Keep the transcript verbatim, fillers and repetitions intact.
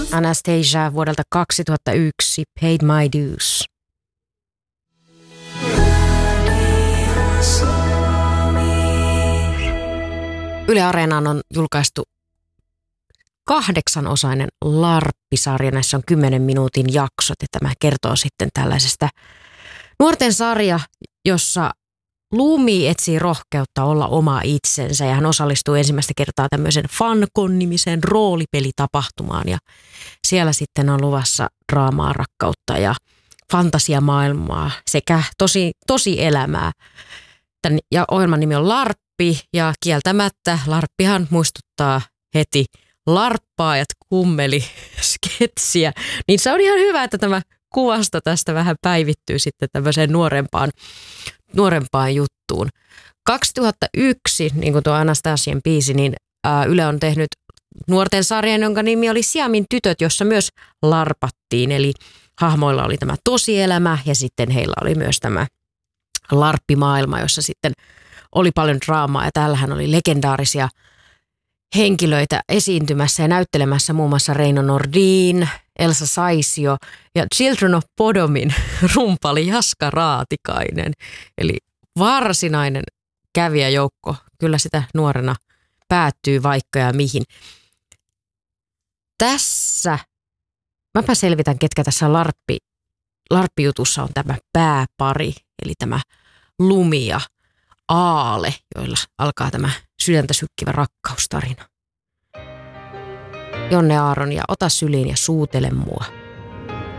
Anastasia vuodelta kaksituhattayksi, Paid My Dues. Yle Areenaan on julkaistu kahdeksanosainen larppisarja. Näissä on kymmenen minuutin jaksot ja tämä kertoo sitten tällaisesta nuorten sarja, jossa Lumi etsii rohkeutta olla oma itsensä ja hän osallistuu ensimmäistä kertaa tämmöisen FanCon-nimiseen roolipelitapahtumaan ja siellä sitten on luvassa draamaa, rakkautta ja fantasiamaailmaa sekä tosi, tosi elämää. Tän, ja ohjelman nimi on Larppi ja kieltämättä Larppihan muistuttaa heti larppaajat kummeli sketsiä, niin se on ihan hyvä, että tämä kuvasto tästä vähän päivittyy sitten tämmöiseen nuorempaan, nuorempaan juttuun. kaksituhattayksi, niin kuin tuo Anastasian biisi, niin ää, Yle on tehnyt nuorten sarjan, jonka nimi oli Siamin tytöt, jossa myös larpattiin. Eli hahmoilla oli tämä tosielämä ja sitten heillä oli myös tämä larppimaailma, jossa sitten oli paljon draamaa ja täällähän oli legendaarisia henkilöitä esiintymässä ja näyttelemässä muun muassa Reino Nordin, Elsa Saisio ja Children of Bodomin rumpali Jaska Raatikainen. Eli varsinainen kävijäjoukko, kyllä sitä nuorena päättyy vaikka ja mihin. Tässä, mäpä selvitän ketkä tässä larppi, larppijutussa on tämä pääpari, eli tämä Lumi ja Aale, joilla alkaa tämä sydäntä sykkivä rakkaustarina. Jonne Aaron ja Ota syliin ja suutele mua.